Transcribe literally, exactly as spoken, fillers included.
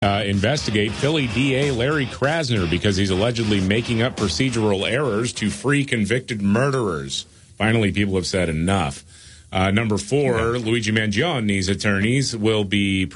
Uh, investigate Philly D A Larry Krasner because he's allegedly making up procedural errors to free convicted murderers. Finally, people have said enough. Uh, number four, yeah. Luigi Mangioni's attorneys will be